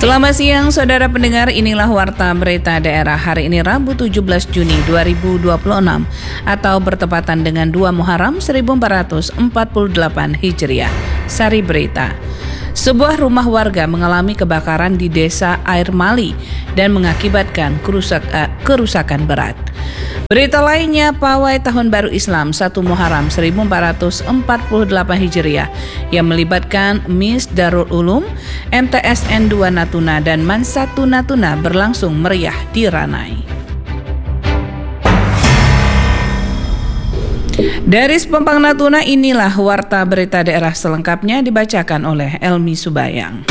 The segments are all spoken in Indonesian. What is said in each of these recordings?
Selamat siang saudara pendengar, inilah Warta Berita Daerah hari ini Rabu 17 Juni 2026 atau bertepatan dengan 2 Muharram 1448 Hijriah. Sari Berita. Sebuah rumah warga mengalami kebakaran di desa Air Mali dan mengakibatkan kerusakan berat. Berita lainnya, pawai Tahun Baru Islam 1 Muharram 1448 Hijriah yang melibatkan MIS Darul Ulum, MTSN 2 Natuna dan MAN 1 Natuna berlangsung meriah di Ranai. Dari Sepempang Natuna, inilah Warta Berita Daerah selengkapnya dibacakan oleh Elmi Subayang.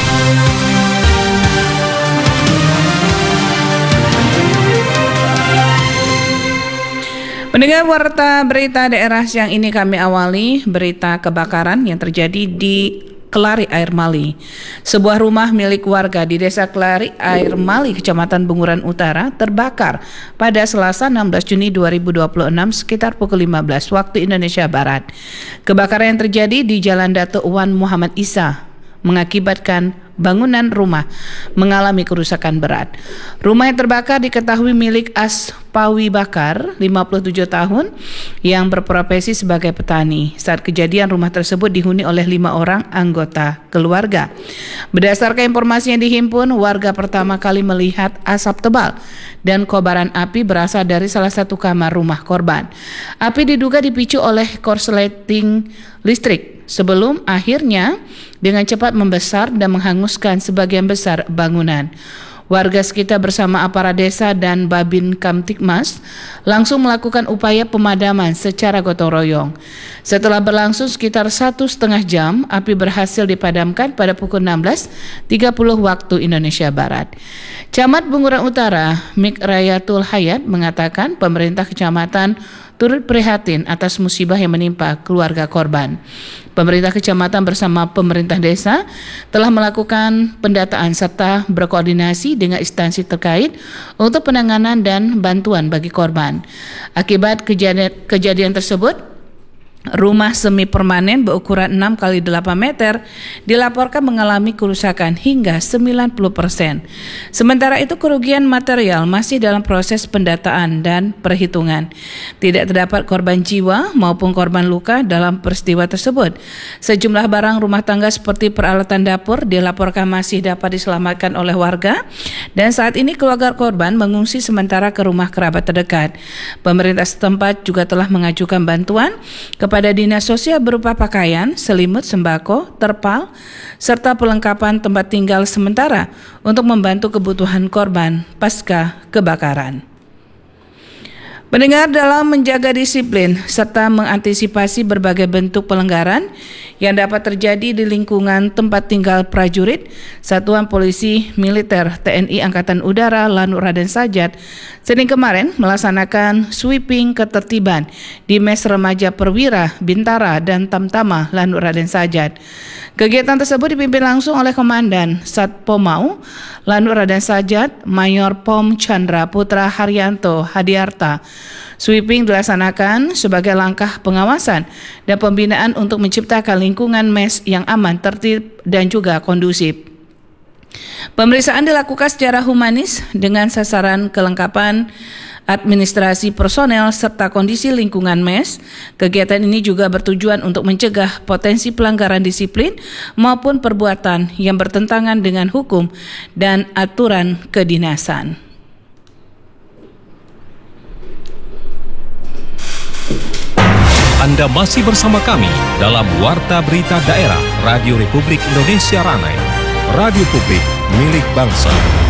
Pendengar Warta Berita Daerah siang ini kami awali berita kebakaran yang terjadi di Kelari Air Mali. Sebuah rumah milik warga di Desa Kelari Air Mali, Kecamatan Bunguran Utara terbakar pada Selasa 16 Juni 2026 sekitar pukul 15 waktu Indonesia Barat. Kebakaran yang terjadi di Jalan Datuk Wan Muhammad Isa mengakibatkan bangunan rumah mengalami kerusakan berat. Rumah yang terbakar diketahui milik Aspawi Bakar, 57 tahun, yang berprofesi sebagai petani. Saat kejadian, rumah tersebut dihuni oleh 5 orang anggota keluarga. Berdasarkan informasi yang dihimpun, warga pertama kali melihat asap tebal dan kobaran api berasal dari salah satu kamar rumah korban. Api diduga dipicu oleh korsleting listrik sebelum akhirnya dengan cepat membesar dan menghanguskan sebagian besar bangunan. Warga sekitar bersama aparat desa dan Babin Kamtibmas langsung melakukan upaya pemadaman secara gotong royong. Setelah berlangsung sekitar 1,5 jam, api berhasil dipadamkan pada pukul 16.30 waktu Indonesia Barat. Camat Bunguran Utara, Mik Rayatul Hayat, mengatakan pemerintah kecamatan turut prihatin atas musibah yang menimpa keluarga korban. Pemerintah kecamatan bersama pemerintah desa telah melakukan pendataan serta berkoordinasi dengan instansi terkait untuk penanganan dan bantuan bagi korban. Akibat kejadian tersebut, rumah semi permanen berukuran 6x8 meter dilaporkan mengalami kerusakan hingga 90%. Sementara itu kerugian material masih dalam proses pendataan dan perhitungan. Tidak terdapat korban jiwa maupun korban luka dalam peristiwa tersebut. Sejumlah barang rumah tangga seperti peralatan dapur dilaporkan masih dapat diselamatkan oleh warga dan saat ini keluarga korban mengungsi sementara ke rumah kerabat terdekat. Pemerintah setempat juga telah mengajukan bantuan kepada Dinas Sosial berupa pakaian, selimut, sembako, terpal, serta perlengkapan tempat tinggal sementara untuk membantu kebutuhan korban pasca kebakaran. Pendengar, dalam menjaga disiplin serta mengantisipasi berbagai bentuk pelanggaran yang dapat terjadi di lingkungan tempat tinggal prajurit, Satuan Polisi Militer TNI Angkatan Udara Lanut Raden Sajat Senin kemarin melaksanakan sweeping ketertiban di Mes Remaja Perwira Bintara dan Tamtama Lanut Raden Sajat. Kegiatan tersebut dipimpin langsung oleh Komandan Satpomau Lanut Raden Sajat Mayor Pom Chandra Putra Haryanto Hadiarta. Sweeping dilaksanakan sebagai langkah pengawasan dan pembinaan untuk menciptakan lingkungan mes yang aman, tertib, dan juga kondusif. Pemeriksaan dilakukan secara humanis dengan sasaran kelengkapan administrasi personel serta kondisi lingkungan mes. Kegiatan ini juga bertujuan untuk mencegah potensi pelanggaran disiplin maupun perbuatan yang bertentangan dengan hukum dan aturan kedinasan. Anda masih bersama kami dalam Warta Berita Daerah Radio Republik Indonesia Ranai, radio publik milik bangsa.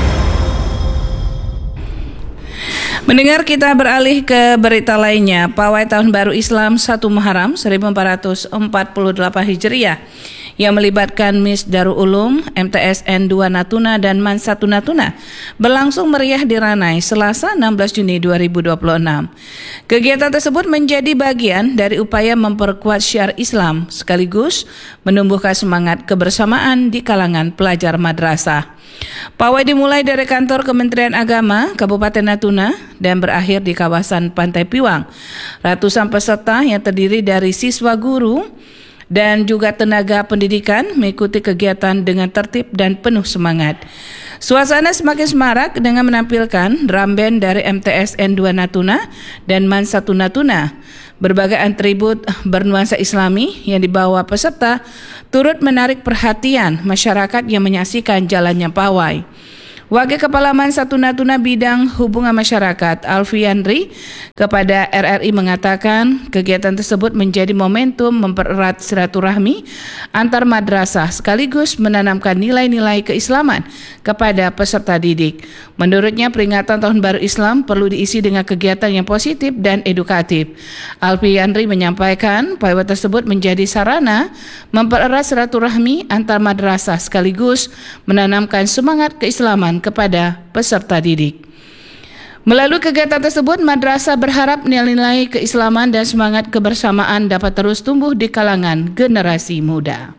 Mendengar, kita beralih ke berita lainnya. Pawai Tahun Baru Islam 1 Muharram 1448 Hijriah yang melibatkan MIS Darul Ulum, MTSN 2 Natuna dan MAN 1 Natuna berlangsung meriah di Ranai Selasa 16 Juni 2026. Kegiatan tersebut menjadi bagian dari upaya memperkuat syiar Islam sekaligus menumbuhkan semangat kebersamaan di kalangan pelajar madrasah. Pawai dimulai dari kantor Kementerian Agama Kabupaten Natuna dan berakhir di kawasan Pantai Piwang. Ratusan peserta yang terdiri dari siswa guru, dan juga tenaga pendidikan mengikuti kegiatan dengan tertib dan penuh semangat. Suasana semakin semarak dengan menampilkan drum band dari MTS N2 Natuna dan MAN 1 Natuna. Berbagai atribut bernuansa Islami yang dibawa peserta turut menarik perhatian masyarakat yang menyaksikan jalannya pawai. Wakil Kepala MAN 1 Natuna Bidang Hubungan Masyarakat Alfiandri kepada RRI mengatakan kegiatan tersebut menjadi momentum mempererat silaturahmi antar madrasah sekaligus menanamkan nilai-nilai keislaman kepada peserta didik. Menurutnya peringatan Tahun Baru Islam perlu diisi dengan kegiatan yang positif dan edukatif. Alfiandri menyampaikan pawai tersebut menjadi sarana mempererat silaturahmi antar madrasah sekaligus menanamkan semangat keislaman kepada peserta didik. Melalui kegiatan tersebut, madrasah berharap nilai-nilai keislaman dan semangat kebersamaan dapat terus tumbuh di kalangan generasi muda.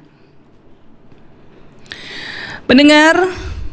Pendengar,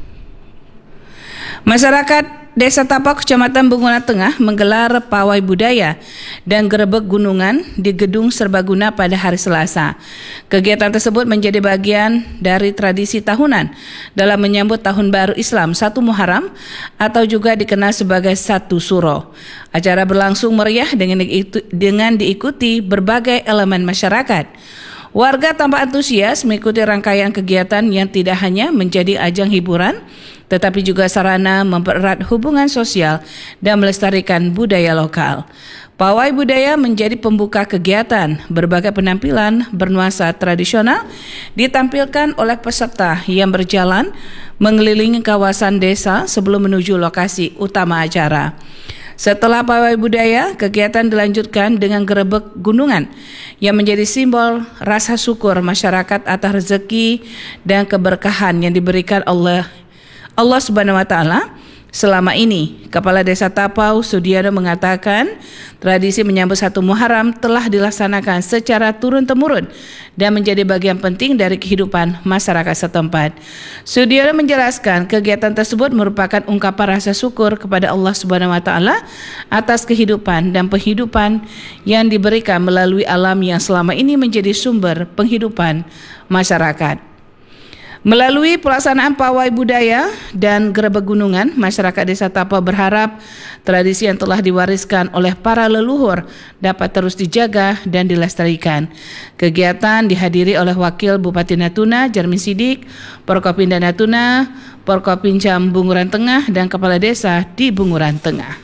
masyarakat Desa Tapau, Kecamatan Bunguran Tengah menggelar pawai budaya dan gerebek gunungan di Gedung Serbaguna pada hari Selasa. Kegiatan tersebut menjadi bagian dari tradisi tahunan dalam menyambut Tahun Baru Islam 1 Muharram atau juga dikenal sebagai 1 Suro. Acara berlangsung meriah dengan diikuti berbagai elemen masyarakat. Warga tampak antusias mengikuti rangkaian kegiatan yang tidak hanya menjadi ajang hiburan, tetapi juga sarana mempererat hubungan sosial dan melestarikan budaya lokal. Pawai budaya menjadi pembuka kegiatan. Berbagai penampilan bernuansa tradisional ditampilkan oleh peserta yang berjalan mengelilingi kawasan desa sebelum menuju lokasi utama acara. Setelah pawai budaya, kegiatan dilanjutkan dengan gerebek gunungan yang menjadi simbol rasa syukur masyarakat atas rezeki dan keberkahan yang diberikan Allah Subhanahu wa taala. Selama ini, Kepala Desa Tapau Sudiano mengatakan tradisi menyambut 1 Muharram telah dilaksanakan secara turun-temurun dan menjadi bagian penting dari kehidupan masyarakat setempat. Sudiano menjelaskan kegiatan tersebut merupakan ungkapan rasa syukur kepada Allah Subhanahu wa taala atas kehidupan dan penghidupan yang diberikan melalui alam yang selama ini menjadi sumber penghidupan masyarakat. Melalui pelaksanaan pawai budaya dan gerebek gunungan, masyarakat Desa Tapau berharap tradisi yang telah diwariskan oleh para leluhur dapat terus dijaga dan dilestarikan. Kegiatan dihadiri oleh Wakil Bupati Natuna, Jarmin Sidik, Porkopinda Natuna, Porkopinjam Bunguran Tengah, dan Kepala Desa di Bunguran Tengah.